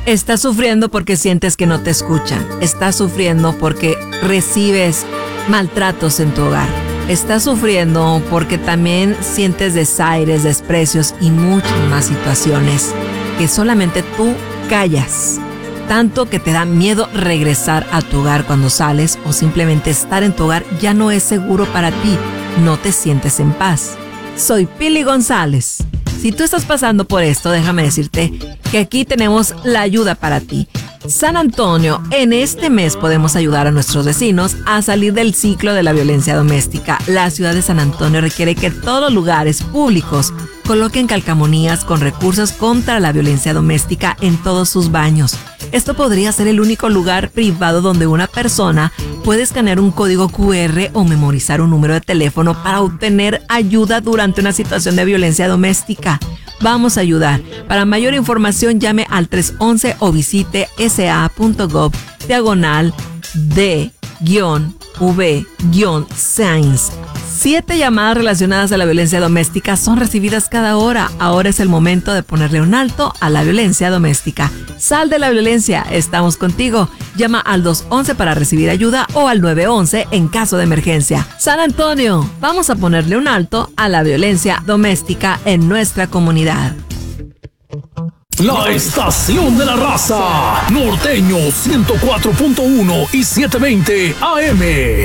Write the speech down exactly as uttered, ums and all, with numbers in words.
Estás sufriendo porque sientes que no te escuchan. Estás sufriendo porque recibes maltratos en tu hogar. Estás sufriendo porque también sientes desaires, desprecios y muchas más situaciones que solamente tú callas. Tanto que te da miedo regresar a tu hogar cuando sales, o simplemente estar en tu hogar ya no es seguro para ti. No te sientes en paz. Soy Pili González. Si tú estás pasando por esto, déjame decirte que aquí tenemos la ayuda para ti. San Antonio, en este mes podemos ayudar a nuestros vecinos a salir del ciclo de la violencia doméstica. La ciudad de San Antonio requiere que todos los lugares públicos coloquen calcamonías con recursos contra la violencia doméstica en todos sus baños. Esto podría ser el único lugar privado donde una persona puede escanear un código cu erre o memorizar un número de teléfono para obtener ayuda durante una situación de violencia doméstica. Vamos a ayudar. Para mayor información, llame al tres once o visite sa.gov diagonal de guión v guión signs. Siete llamadas relacionadas a la violencia doméstica son recibidas cada hora. Ahora es el momento de ponerle un alto a la violencia doméstica. Sal de la violencia, estamos contigo. Llama al dos once para recibir ayuda o al nueve once en caso de emergencia. San Antonio, vamos a ponerle un alto a la violencia doméstica en nuestra comunidad. La estación de la raza, Norteño ciento cuatro punto uno y setecientos veinte A M.